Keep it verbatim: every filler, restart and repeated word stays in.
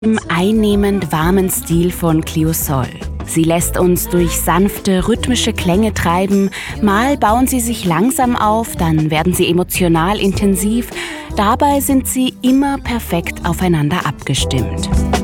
Im einnehmend warmen Stil von Clio Sol. Sie lässt uns durch sanfte, rhythmische Klänge treiben. Mal bauen sie sich langsam auf, dann werden sie emotional intensiv. Dabei sind sie immer perfekt aufeinander abgestimmt.